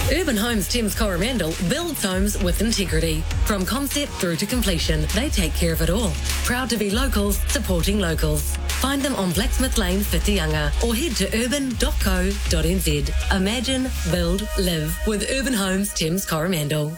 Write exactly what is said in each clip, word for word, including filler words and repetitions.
Urban Homes Thames Coromandel builds homes with integrity. From concept through to completion, they take care of it all. Proud to be locals, supporting locals. Find them on Blacksmith Lane, Whitianga, or head to urban dot co dot n z. Imagine, build, live with Urban Homes Thames Coromandel.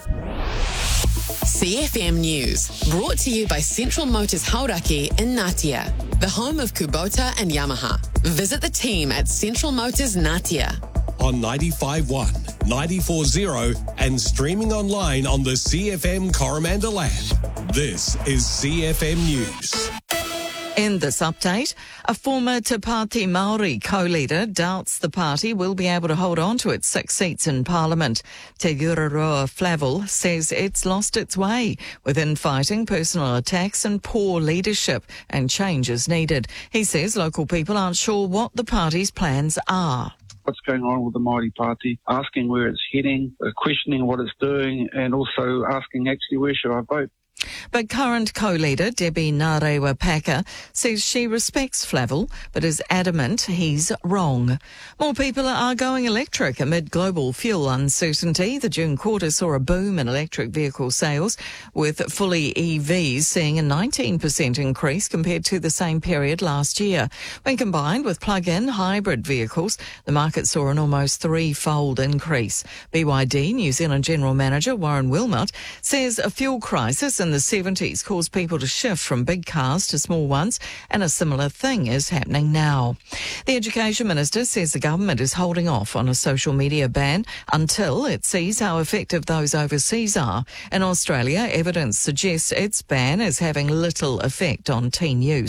C F M News, brought to you by Central Motors Hauraki in Ngatea, the home of Kubota and Yamaha. Visit the team at Central Motors Ngatea. On ninety-five point one, ninety-four point zero and streaming online on the C F M Coromandel app. This is C F M News. In this update, a former Te Pāti Māori co-leader doubts the party will be able to hold on to its six seats in Parliament. Te Uraroa Flavel says it's lost its way with infighting, personal attacks and poor leadership, and change is needed. He says local people aren't sure what the party's plans are. What's going on with the Māori Party, asking where it's heading, uh, questioning what it's doing, and also asking actually where should I vote. But current co-leader Debbie Ngarewa Packer says she respects Flavel but is adamant he's wrong. More people are going electric amid global fuel uncertainty. The June quarter saw a boom in electric vehicle sales, with fully E Vs seeing a nineteen percent increase compared to the same period last year. When combined with plug-in hybrid vehicles, the market saw an almost threefold increase. B Y D New Zealand General Manager Warren Wilmot says a fuel crisis in the seventies caused people to shift from big cars to small ones, and a similar thing is happening now. The Education Minister says the government is holding off on a social media ban until it sees how effective those overseas are. In Australia, evidence suggests its ban is having little effect on teen use.